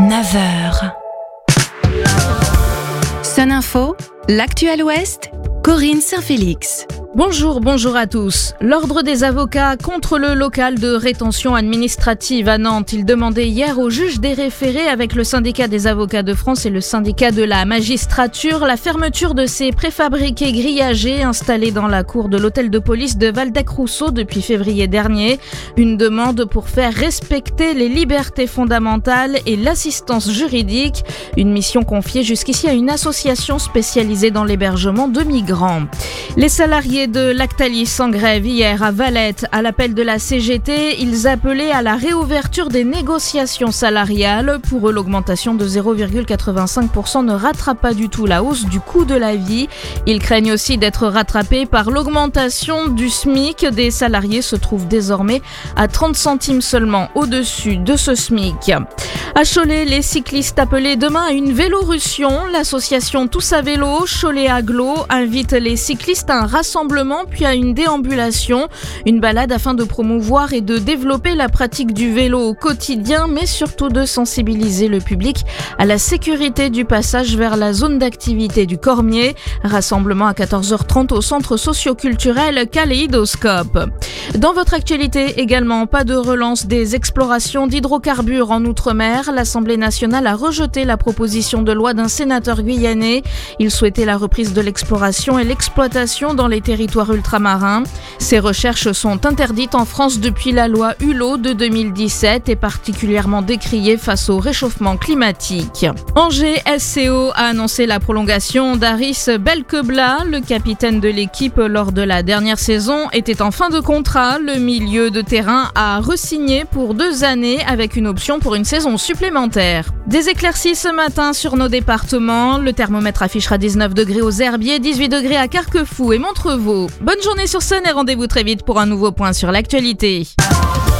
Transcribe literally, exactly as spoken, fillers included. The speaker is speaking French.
neuf heures. Sun Info, l'actuel Ouest, Corinne Saint-Félix. Bonjour, bonjour à tous. L'Ordre des avocats contre le local de rétention administrative à Nantes. Il demandait hier au juge des référés avec le syndicat des avocats de France et le syndicat de la magistrature la fermeture de ces préfabriqués grillagés installés dans la cour de l'hôtel de police de Waldeck-Rousseau depuis février dernier. Une demande pour faire respecter les libertés fondamentales et l'assistance juridique. Une mission confiée jusqu'ici à une association spécialisée dans l'hébergement de migrants. Les salariés de Lactalis en grève hier à Valette. À l'appel de la C G T, ils appelaient à la réouverture des négociations salariales. Pour eux, l'augmentation de zéro virgule quatre-vingt-cinq pour cent ne rattrape pas du tout la hausse du coût de la vie. Ils craignent aussi d'être rattrapés par l'augmentation du SMIC. Des salariés se trouvent désormais à trente centimes seulement au-dessus de ce SMIC. À Cholet, les cyclistes appelés demain à une vélorussion. L'association Tous à vélo, Cholet Agglo, invite les cyclistes à un rassemblement puis à une déambulation. Une balade afin de promouvoir et de développer la pratique du vélo au quotidien, mais surtout de sensibiliser le public à la sécurité du passage vers la zone d'activité du Cormier. Rassemblement à quatorze heures trente au centre socio-culturel Kaléidoscope. Dans votre actualité également, pas de relance des explorations d'hydrocarbures en Outre-mer. L'Assemblée nationale a rejeté la proposition de loi d'un sénateur guyanais. Il souhaitait la reprise de l'exploration et l'exploitation dans les territoires ultramarins. Ces recherches sont interdites en France depuis la loi Hulot de deux mille dix-sept et particulièrement décriées face au réchauffement climatique. Angers S C O a annoncé la prolongation d'Aris Belkebla. Le capitaine de l'équipe lors de la dernière saison était en fin de contrat. Le milieu de terrain a re-signé pour deux années avec une option pour une saison supplémentaire. Des éclaircies ce matin sur nos départements. Le thermomètre affichera dix-neuf degrés aux Herbiers, dix-huit degrés à Carquefou et Montrevaux. Bonne journée sur Sun et rendez-vous très vite pour un nouveau point sur l'actualité.